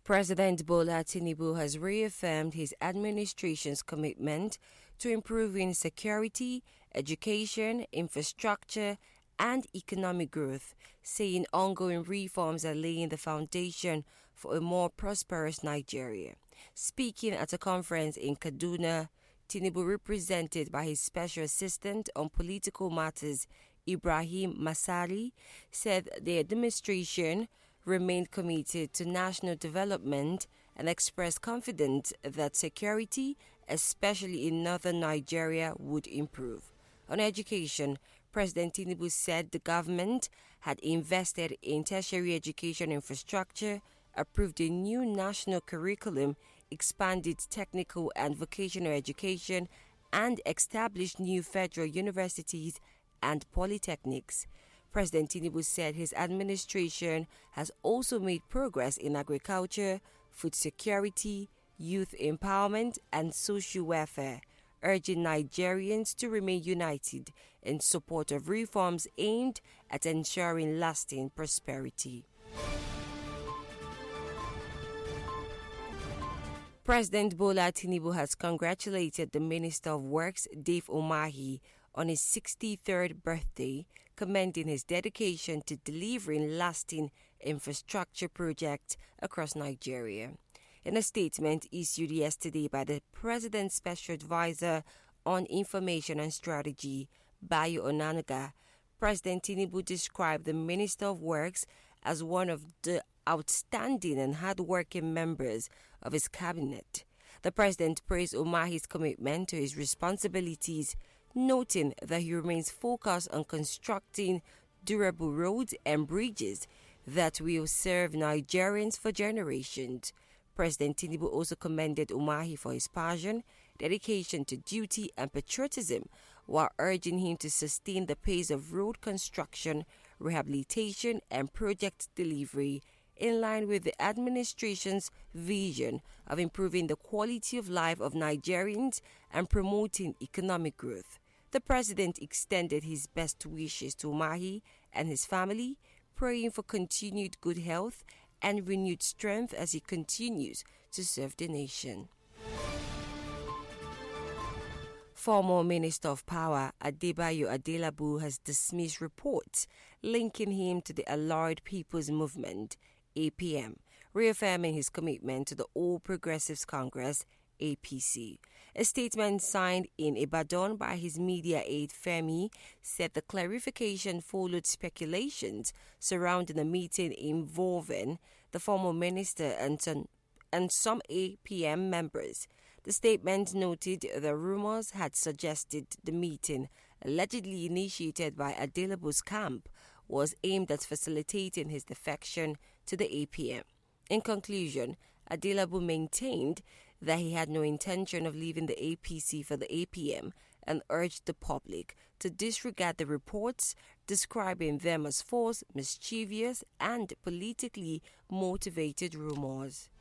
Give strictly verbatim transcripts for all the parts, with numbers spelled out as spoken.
President Bola Tinubu has reaffirmed his administration's commitment to improving security, education, infrastructure, and economic growth, saying ongoing reforms are laying the foundation for a more prosperous Nigeria. Speaking at a conference in Kaduna, Tinubu, represented by his special assistant on political matters, Ibrahim Masari, said the administration remained committed to national development and expressed confidence that security, especially in northern Nigeria, would improve. On education, President Tinubu said the government had invested in tertiary education infrastructure, approved a new national curriculum, expanded technical and vocational education, and established new federal universities and polytechnics. President Tinubu said his administration has also made progress in agriculture, food security, youth empowerment, and social welfare, urging Nigerians to remain united in support of reforms aimed at ensuring lasting prosperity. President Bola Tinubu has congratulated the Minister of Works, Dave Umahi, on his sixty-third birthday, commending his dedication to delivering lasting infrastructure projects across Nigeria. In a statement issued yesterday by the President's Special Advisor on Information and Strategy, Bayo Onanuga, President Tinubu described the Minister of Works as one of the outstanding and hard-working members of his cabinet. The President praised Umahi's commitment to his responsibilities, noting that he remains focused on constructing durable roads and bridges that will serve Nigerians for generations. President Tinubu also commended Umahi for his passion, dedication to duty, and patriotism, while urging him to sustain the pace of road construction, rehabilitation, and project delivery in line with the administration's vision of improving the quality of life of Nigerians and promoting economic growth. The president extended his best wishes to Umahi and his family, praying for continued good health and renewed strength as he continues to serve the nation. Former Minister of Power Adebayo Adelabu has dismissed reports linking him to the Allied People's Movement, A P M, reaffirming his commitment to the All Progressives Congress, A P C. A statement signed in Ibadan by his media aide Femi said the clarification followed speculations surrounding a meeting involving the former minister and some, and some A P M members. The statement noted the rumors had suggested the meeting, allegedly initiated by Adelabu's camp, was aimed at facilitating his defection to the A P M. In conclusion, Adelabu maintained that he had no intention of leaving the A P C for the A P M and urged the public to disregard the reports, describing them as false, mischievous, and politically motivated rumors.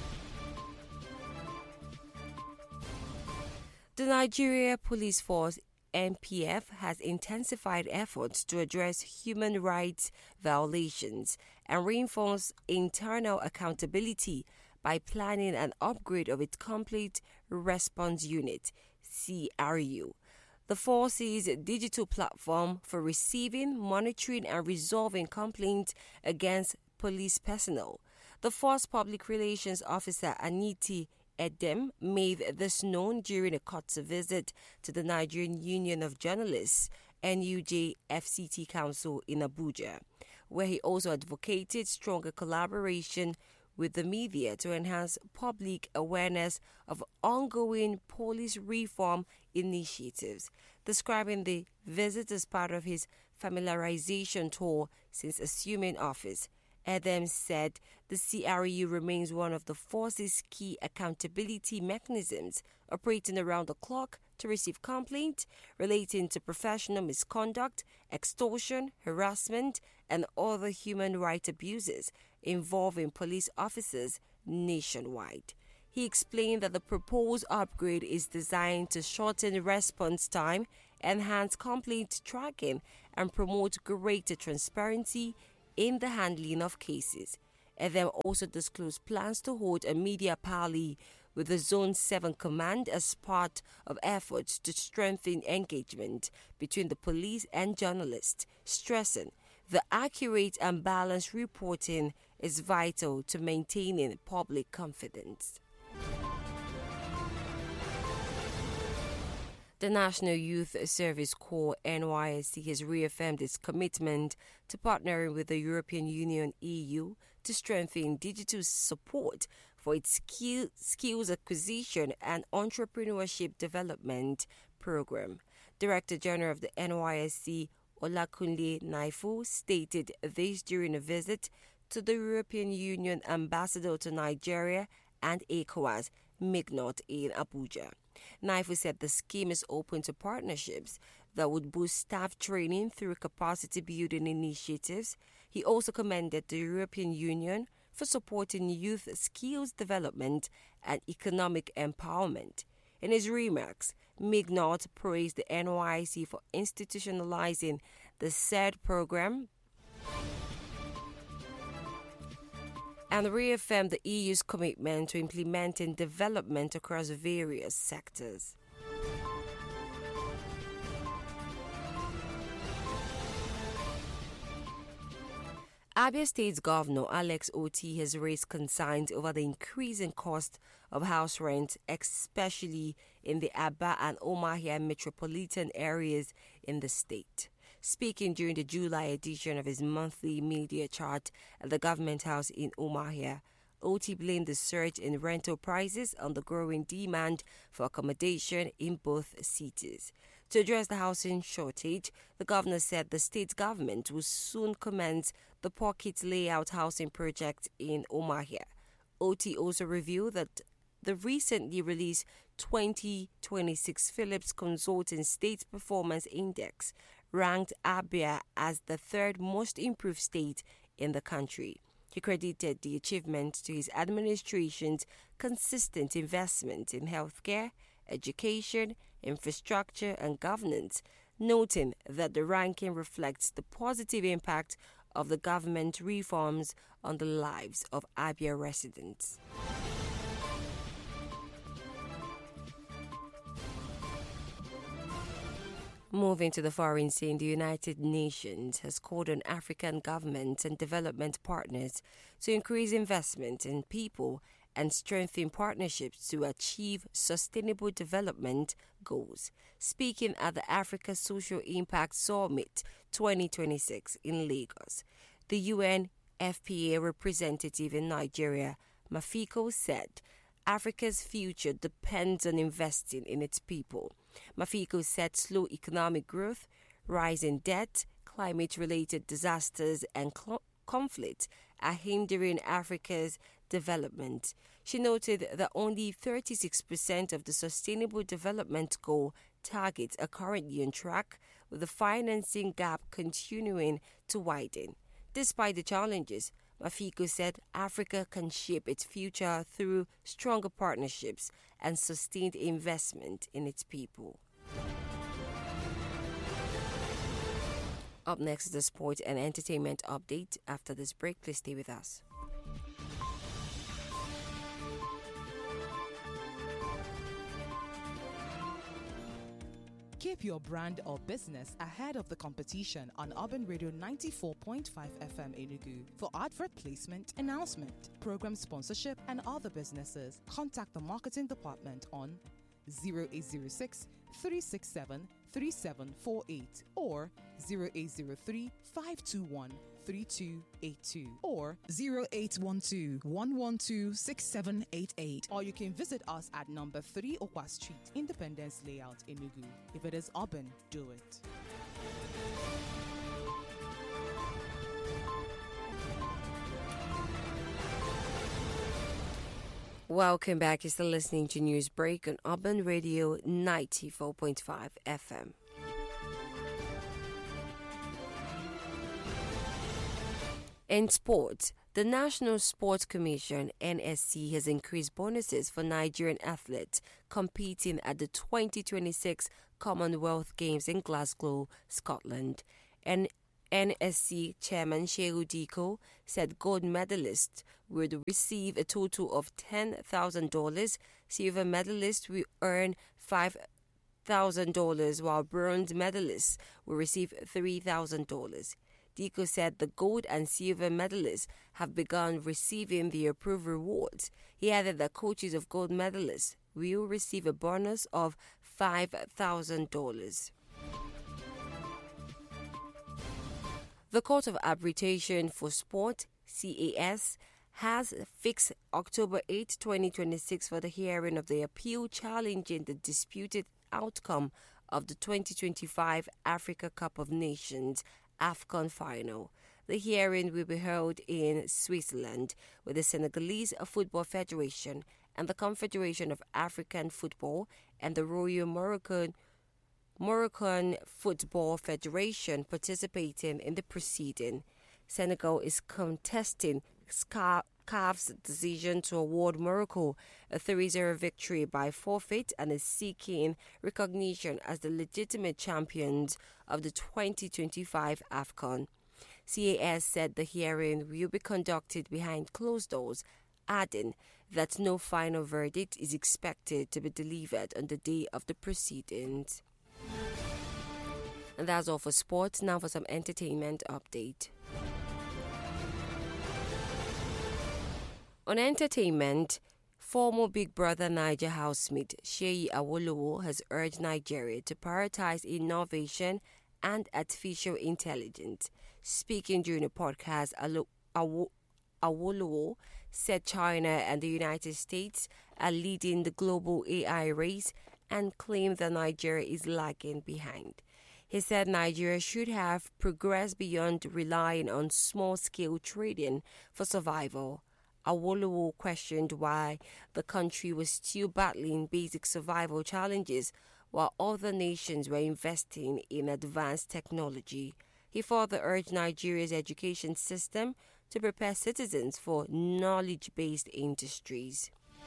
The Nigeria Police Force N P F has intensified efforts to address human rights violations and reinforce internal accountability by planning an upgrade of its Complete Response Unit, C R U, the force's digital platform for receiving, monitoring, and resolving complaints against police personnel. The force public relations officer Aniti Edem made this known during a courtesy visit to the Nigerian Union of Journalists, N U J F C T Council in Abuja, where he also advocated stronger collaboration with the media to enhance public awareness of ongoing police reform initiatives. Describing the visit as part of his familiarization tour since assuming office, Adams said the C R U remains one of the force's key accountability mechanisms, operating around the clock to receive complaints relating to professional misconduct, extortion, harassment, and other human rights abuses involving police officers nationwide. He explained that the proposed upgrade is designed to shorten response time, enhance complaint tracking, and promote greater transparency in the handling of cases. Edem also disclosed plans to hold a media parley with the Zone seven Command as part of efforts to strengthen engagement between the police and journalists, stressing the accurate and balanced reporting is vital to maintaining public confidence. The National Youth Service Corps N Y S C has reaffirmed its commitment to partnering with the European Union E U to strengthen digital support for its skill, skills acquisition and entrepreneurship development program. Director General of the N Y S C, Olakunle Naifu, stated this during a visit to the European Union Ambassador to Nigeria and ECOWAS, Mignot, in Abuja. Naifu said the scheme is open to partnerships that would boost staff training through capacity building initiatives. He also commended the European Union for supporting youth skills development and economic empowerment. In his remarks, Mignot praised the N Y S C for institutionalizing the said program and reaffirmed the E U's commitment to implementing development across various sectors. Abia State's Governor Alex Oti has raised concerns over the increasing cost of house rent, especially in the Aba and Umuahia metropolitan areas in the state. Speaking during the July edition of his monthly media chart at the Government House in Umuahia, Oti blamed the surge in rental prices on the growing demand for accommodation in both cities. To address the housing shortage, the governor said the state government will soon commence the pocket layout housing project in Umuahia. Oti also revealed that the recently released twenty twenty-six Philips Consulting State Performance Index ranked Abia as the third most improved state in the country. He credited the achievement to his administration's consistent investment in healthcare, education, infrastructure, and governance, noting that the ranking reflects the positive impact of the government reforms on the lives of Abia residents. Moving to the foreign scene, the United Nations has called on African governments and development partners to increase investment in people and strengthen partnerships to achieve sustainable development goals. Speaking at the Africa Social Impact Summit twenty twenty-six in Lagos, the U N F P A representative in Nigeria, Mafiko, said Africa's future depends on investing in its people. Mafiko said slow economic growth, rising debt, climate-related disasters, and cl- conflict are hindering Africa's development. She noted that only thirty-six percent of the Sustainable Development Goal targets are currently on track, with the financing gap continuing to widen. Despite the challenges, Mafiko said Africa can shape its future through stronger partnerships and sustained investment in its people. Up next is the sport and entertainment update. After this break, please stay with us. Keep your brand or business ahead of the competition on Urban Radio ninety-four point five F M Enugu. For advert placement, announcement, program sponsorship, and other businesses, contact the marketing department on zero eight zero six, three six seven, three seven four eight or zero eight zero three, five two one, three two eight two or zero eight one two, one one two, six seven eight eight. Or you can visit us at number three Okwa Street, Independence Layout, Enugu. If it is urban, do it. Welcome back. You're still listening to News Break on Urban Radio ninety-four point five F M. In sports, the National Sports Commission (N S C) has increased bonuses for Nigerian athletes competing at the twenty twenty-six Commonwealth Games in Glasgow, Scotland. And N S C Chairman Shehu Diko said gold medalists would receive a total of ten thousand dollars, silver medalists will earn five thousand dollars, while bronze medalists will receive three thousand dollars. Diko said the gold and silver medalists have begun receiving the approved rewards. He added that coaches of gold medalists will receive a bonus of five thousand dollars. The Court of Arbitration for Sport, C A S, has fixed October eighth, twenty twenty-six for the hearing of the appeal challenging the disputed outcome of the twenty twenty-five Africa Cup of Nations AFCON final. The hearing will be held in Switzerland, with the Senegalese Football Federation and the Confederation of African Football and the Royal Moroccan Moroccan Football Federation participating in the proceeding. Senegal is contesting C A F's decision to award Morocco a three zero victory by forfeit and is seeking recognition as the legitimate champions of the twenty twenty-five AFCON. C A S said the hearing will be conducted behind closed doors, adding that no final verdict is expected to be delivered on the day of the proceedings. And that's all for sports. Now for some entertainment update. On entertainment, former Big Brother Niger housemate Seyi Awolowo has urged Nigeria to prioritize innovation and artificial intelligence. Speaking during a podcast, Awolowo said China and the United States are leading the global A I race and claimed that Nigeria is lagging behind. He said Nigeria should have progressed beyond relying on small-scale trading for survival. Awolowo questioned why the country was still battling basic survival challenges while other nations were investing in advanced technology. He further urged Nigeria's education system to prepare citizens for knowledge-based industries.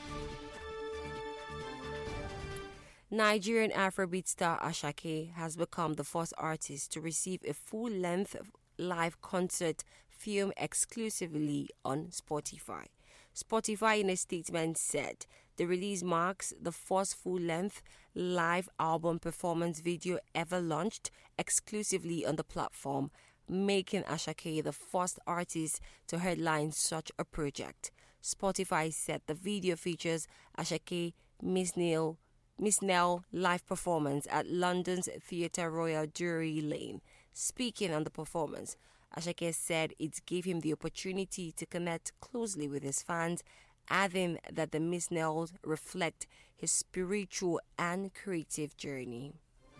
Nigerian Afrobeat star Asake has become the first artist to receive a full-length live concert film exclusively on Spotify. Spotify, in a statement, said the release marks the first full-length live album performance video ever launched exclusively on the platform, making Asake the first artist to headline such a project. Spotify said the video features Asake Miss Neil Miss Nell live performance at London's Theatre Royal Drury Lane. Speaking on the performance, Asake said it gave him the opportunity to connect closely with his fans, adding that the Miss Nells reflect his spiritual and creative journey.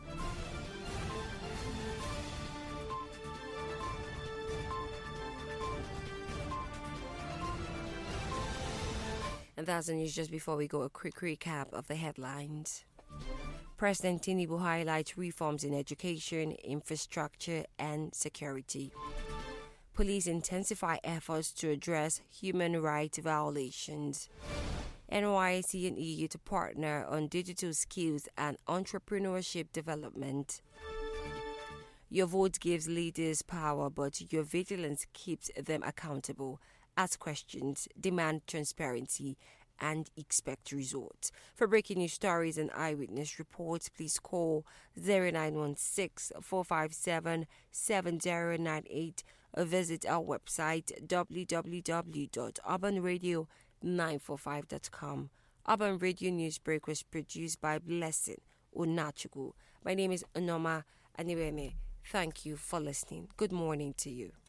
And that's the news. Just before we go, a quick recap of the headlines. President Tinubu highlights reforms in education, infrastructure, and security. Police intensify efforts to address human rights violations. N Y S C and E U to partner on digital skills and entrepreneurship development. Your vote gives leaders power, but your vigilance keeps them accountable. Ask questions, demand transparency, and expect results. For breaking news stories and eyewitness reports, please call zero nine one six, four five seven, seven zero nine eight or visit our website w w w dot urban radio nine four five dot com. Urban Radio Newsbreak was produced by Blessing Onachugu. My name is Onoma Aniweme. Thank you for listening. Good morning to you.